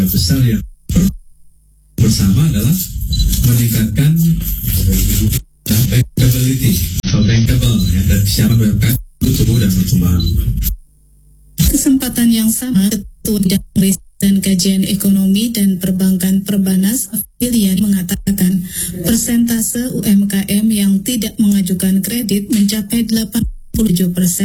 besar yang bersama adalah meningkatkan bankability atau bankable ya, dan kesiapan UMKM untuk tumbuh dan berkembang. Kesempatan yang sama, Ketua Bidang Riset dan Kajian Ekonomi dan Perbankan Perbanas Afilian mengatakan persentase UMKM yang tidak mengajukan kredit mencapai 87%